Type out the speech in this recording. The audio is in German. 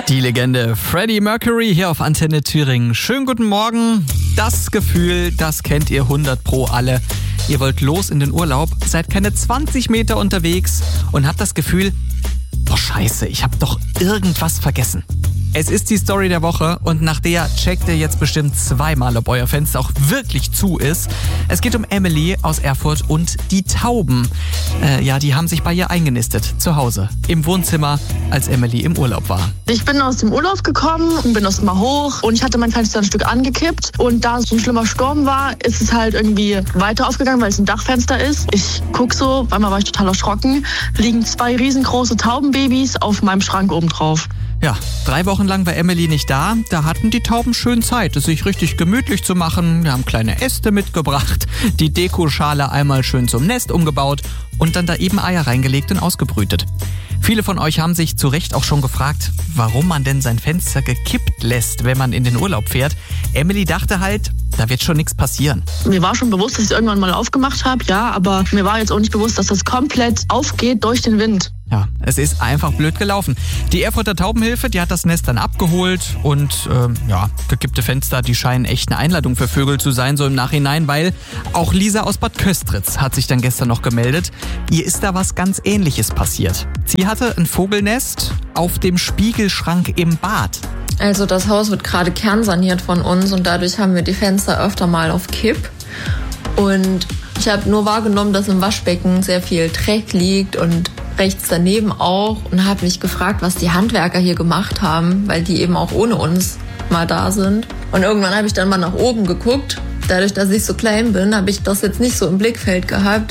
Die Legende Freddie Mercury hier auf Antenne Thüringen. Schönen guten Morgen. Das Gefühl, das kennt ihr 100 Pro alle. Ihr wollt los in den Urlaub, seid keine 20 Meter unterwegs und habt das Gefühl, boah scheiße, ich hab doch irgendwas vergessen. Es ist die Story der Woche und nach der checkt ihr jetzt bestimmt zweimal, ob euer Fenster auch wirklich zu ist. Es geht um Emily aus Erfurt und die Tauben. Die haben sich bei ihr eingenistet, zu Hause, im Wohnzimmer, als Emily im Urlaub war. Ich bin aus dem Urlaub gekommen und bin aus dem Mal hoch und ich hatte mein Fenster ein Stück angekippt. Und da so ein schlimmer Sturm war, ist es halt irgendwie weiter aufgegangen, weil es ein Dachfenster ist. Ich guck so, auf einmal war ich total erschrocken, liegen 2 riesengroße Taubenbabys auf meinem Schrank oben drauf. Ja, 3 Wochen lang war Emily nicht da. Da hatten die Tauben schön Zeit, es sich richtig gemütlich zu machen. Wir haben kleine Äste mitgebracht, die Dekoschale einmal schön zum Nest umgebaut und dann da eben Eier reingelegt und ausgebrütet. Viele von euch haben sich zu Recht auch schon gefragt, warum man denn sein Fenster gekippt lässt, wenn man in den Urlaub fährt. Emily dachte halt, da wird schon nichts passieren. Mir war schon bewusst, dass ich es irgendwann mal aufgemacht habe, ja, aber mir war jetzt auch nicht bewusst, dass das komplett aufgeht durch den Wind. Ja, es ist einfach blöd gelaufen. Die Erfurter Taubenhilfe, die hat das Nest dann abgeholt und gekippte Fenster, die scheinen echt eine Einladung für Vögel zu sein, so im Nachhinein, weil auch Lisa aus Bad Köstritz hat sich dann gestern noch gemeldet. Ihr ist da was ganz Ähnliches passiert. Sie hatte ein Vogelnest auf dem Spiegelschrank im Bad. Also das Haus wird gerade kernsaniert von uns und dadurch haben wir die Fenster öfter mal auf Kipp. Und ich habe nur wahrgenommen, dass im Waschbecken sehr viel Dreck liegt und rechts daneben auch und habe mich gefragt, was die Handwerker hier gemacht haben, weil die eben auch ohne uns mal da sind. Und irgendwann habe ich dann mal nach oben geguckt. Dadurch, dass ich so klein bin, habe ich das jetzt nicht so im Blickfeld gehabt.